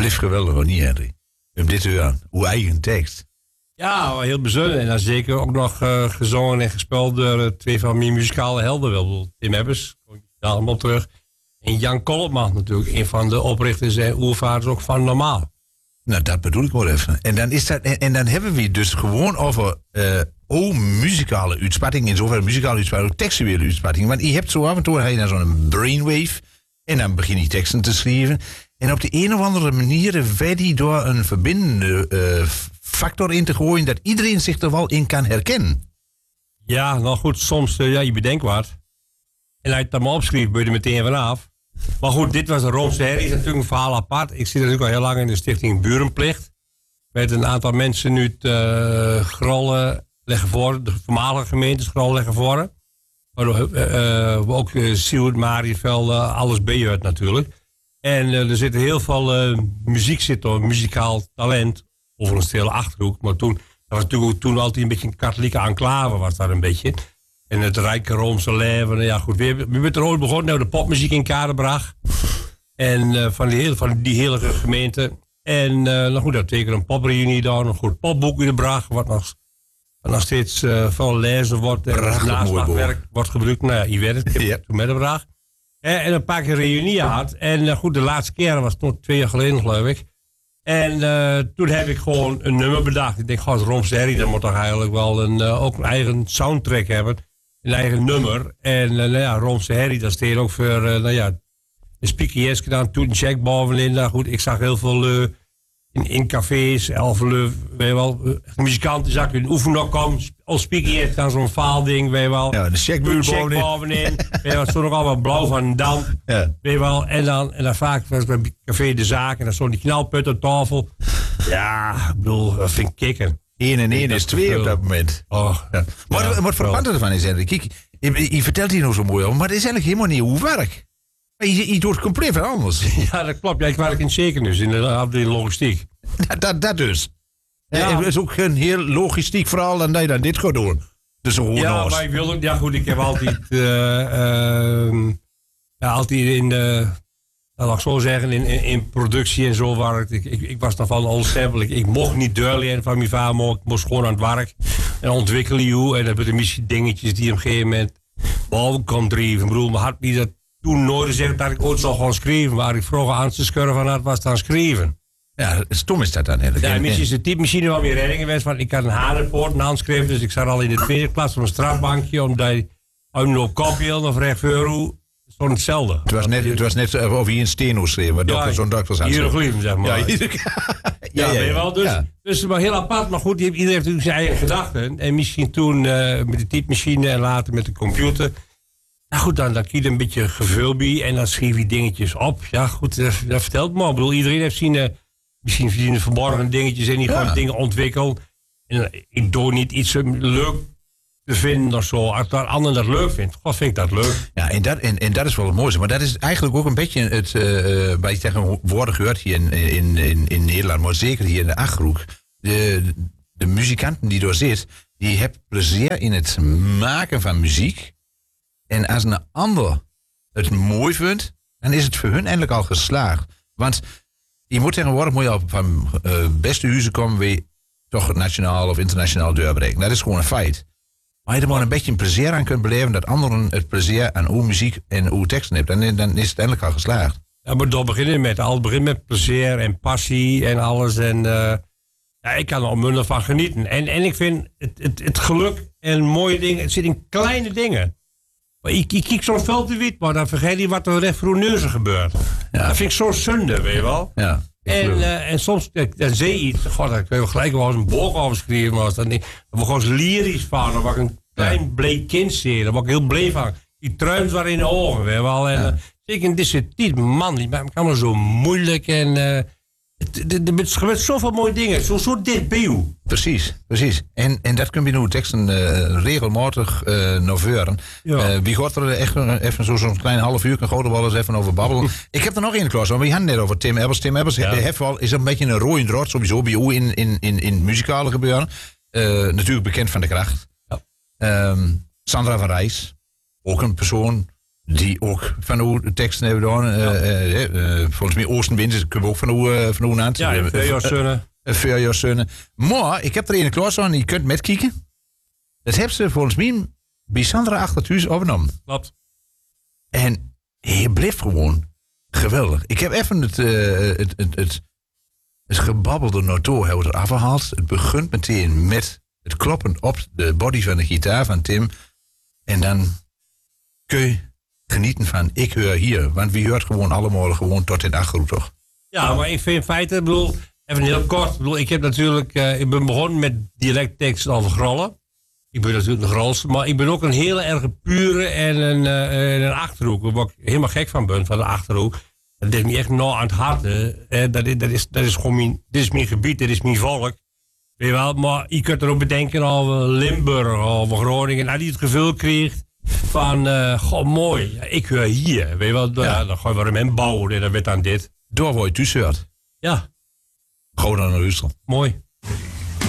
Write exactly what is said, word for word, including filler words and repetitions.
blijft geweldig, hoor, niet Henry? Om dit te horen, uw eigen tekst. Ja, heel bijzonder. En dan zeker ook nog uh, gezongen en gespeeld door uh, twee van mijn muzikale helden. Wel, Tim Ebbers, kom ik allemaal terug. En Jan Kolopman natuurlijk, een van de oprichters en oervaders ook van Normaal. Nou, dat bedoel ik wel even. En dan, is dat, en, en dan hebben we het dus gewoon over uh, oh, muzikale uitspattingen. In zoverre muzikale uitspattingen, ook textuele uitspattingen. Want je hebt zo af en toe ga je naar zo'n brainwave. En dan begin je teksten te schrijven. En op de een of andere manier werd hij door een verbindende uh, factor in te gooien dat iedereen zich er wel in kan herkennen. Ja, nou goed, soms uh, ja, je bedenkt wat. En als je het dan maar opschrijft, ben je er meteen vanaf. Maar goed, dit was een Roomse herrie, is natuurlijk een verhaal apart. Ik zit natuurlijk al heel lang in de stichting Burenplicht. Met een aantal mensen nu het uh, Grollen leggen voor, de voormalige gemeentes Grollen leggen voor. Waardoor uh, uh, ook uh, Siewert, Marieveld, uh, alles beheert natuurlijk. En uh, er zit heel veel uh, muziek zit er, muzikaal talent, over een stille Achterhoek. Maar toen, dat was natuurlijk toen altijd een beetje een katholieke enclave, was dat een beetje. En het rijke Roomse leven. Ja goed, we, we zijn er ooit begonnen, nou de popmuziek in Kadenbrach. En uh, van, die hele, van die hele gemeente. En uh, nou goed, dat betekent een popreunie dan, een goed popboek in de Brach, wat nog, wat nog steeds uh, veel lezen wordt. En naslagwerk wordt gebruikt. Nou ja, je weet het, ik heb ja. toen met de Brach. En, en een paar keer reunie gehad. En uh, goed, de laatste keer was toen twee jaar geleden, geloof ik. En uh, toen heb ik gewoon een nummer bedacht. Ik denk, goh, Roomse herrie, dat moet toch eigenlijk wel een, uh, ook een eigen soundtrack hebben. Een eigen nummer. En uh, nou ja, Roomse herrie, dat staat ook voor, uh, nou ja, een speakerjes gedaan, toen een check bovenin. Nou goed, ik zag heel veel uh, in, in cafés, of uh, weet je wel, uh, muzikanten zag in oefenok komen, als speakerjes gaan zo'n faalding, weet je wel. Ja, de check bovenin. bovenin. Weet je wel, het stond ook allemaal blauw van damp, ja. Weet je wel. En dan, en dan vaak was het bij Café de Zaak en dan stond die knalput op tafel. Ja, ik bedoel, dat vind ik kicken. één en één is twee op dat moment. Oh, ja. Maar ja, wat verpand ervan is eigenlijk, kijk, je, je vertelt hier nou zo mooi over, maar het is eigenlijk helemaal niet hoe werk. Je, je doet het compleet van anders. Ja, dat klopt. Ja, ik werk in Zekenus, in de afdeling logistiek. Dat, dat, dat dus. Ja. Het is ook een heel logistiek verhaal dan dat je dan dit gaat doen. Dus ja, ons. maar ik wil ook, ja goed, ik heb altijd, uh, uh, ja, altijd in de, laat ik zo zeggen, in, in, in productie en zo werkt. Ik, ik, ik was dan van onstempel. Ik, ik mocht niet deurleren van mijn vader, ik moest gewoon aan het werk en ontwikkelen. Joh, en dan hebben misschien dingetjes die op een gegeven moment boven kon drijven. Ik bedoel, maar had niet dat toen nooit gezegd dat ik ooit zou gaan schrijven. Waar ik vroeger aan te schurven van had, was dan schrijven. Ja, stom is dat dan eigenlijk. Ja, misschien is de typemachine wel weer redding geweest. Want ik had een haarrepoort en handschrift. Dus ik zat al in de tweede klas op een strafbankje. Omdat je op kop wilde of recht voor u. Zo'n hetzelfde. Het was net, het was net of je een steno schreef. Maar ja, zo'n dokters aan hieroglyphen, zeg maar. Ja, ja, ja, ja, ja, wel. Dus, ja. dus maar heel apart. Maar goed, iedereen heeft natuurlijk zijn eigen gedachten. En misschien toen uh, met de typemachine en later met de computer. Nou goed, dan, dan kies je een beetje gevuld bij. En dan schreef je dingetjes op. Ja goed, dat, dat vertelt me. Ik bedoel, iedereen heeft zien... Uh, Misschien zien verborgen dingetjes en die ja. gewoon dingen ontwikkeld. En ik doe niet iets leuk te vinden of zo. Als de ander dat leuk vindt, god vind ik dat leuk. Ja, en dat, en, en dat is wel het mooiste. Maar dat is eigenlijk ook een beetje het, uh, wat je tegenwoordig hoort hier in, in, in, in Nederland, maar zeker hier in de Achterhoek. De, de muzikanten die er zitten, die hebben plezier in het maken van muziek. En als een ander het mooi vindt, dan is het voor hun eindelijk al geslaagd. Want je moet tegenwoordig moet je op van uh, beste huizen komen weer toch nationaal of internationaal doorbreken. Dat is gewoon een feit. Maar je er maar een beetje een plezier aan kunt beleven dat anderen het plezier aan uw muziek en uw teksten hebben, dan, dan is het eindelijk al geslaagd. Ja, maar dat beginnen met al begint met plezier en passie en alles. En uh, ja, ik kan er onmiddellijk van genieten. En, en ik vind het, het, het geluk en mooie dingen, het zit in kleine dingen. Ik, ik kijk zo'n veld te wit, maar dan vergeet je wat er recht voor neuzen gebeurt. Ja. Dat vind ik zo zonde, weet je wel. Ja, en, uh, en soms dan zie je iets, god, dan kun je gelijk wel eens een boog overschrijven. Maar dan word ik gewoon lyrisch van, dan word ik een klein ja. bleek kind zie, daar word ik heel blij van. Die truimt waar in de ogen, weet je wel. En, ja. uh, zeker in deze tijd, man, die maakt me zo moeilijk en... Uh, er gebeurt zoveel mooie dingen, zo, zo dicht bij u. Precies, precies. En, en dat kun je nu teksten uh, regelmatig uh, noveuren. Ja. Uh, wie gaat er echt even zo'n zo klein half uur, kan gewoon wel eens even over babbelen. Ik heb er nog één klas, want we hadden net over Tim Ebbers. Tim Ebbers ja. heeft wel, is een beetje een rode draad sowieso bij u in, in, in, in muzikale gebeuren. Uh, natuurlijk bekend van de kracht. Ja. Um, Sandra van Rijs, ook een persoon die ook van hoe teksten hebben gedaan. Uh, uh, uh, uh, volgens mij Oostenwind kunnen we ook van hoe uh, van hoe aan. Ja, Veerjaarszonnen. Veerjaarszonnen. Maar ik heb er een klaar staan, je kunt met kijken. Dat hebben ze volgens mij bij Sandra Achterthuis opgenomen. Klopt. En je bleef gewoon geweldig. Ik heb even het, uh, het, het, het, het gebabbelde notoor eraf afgehaald. Het begint meteen met het kloppen op de body van de gitaar van Tim. En dan kun je genieten van ik hoor hier. Want wie hoort gewoon allemaal gewoon tot in Achterhoek, toch? Ja, maar ik vind in feite, ik bedoel, even heel kort. Ik, bedoel, ik heb natuurlijk, uh, ik ben begonnen met dialecttekst over Grollen. Ik ben natuurlijk een Grolse, maar ik ben ook een hele erg pure en een, uh, een Achterhoek. Waar ik helemaal gek van ben, van de Achterhoek. Dat is me echt nou aan het hart. Uh, dat, is, dat, is, dat is gewoon mijn, dit is mijn gebied, dit is mijn volk. Weet je wel, maar je kunt er ook bedenken over Limburg, over Groningen. En die het gevoel kreeg van, uh, goh, mooi, ik hoor hier. Weet je wel, ja. uh, dan ga je weer een bouwen en dan werd dan dit. Door word je thuis hoort. Ja. Gewoon naar Rusland. Mooi.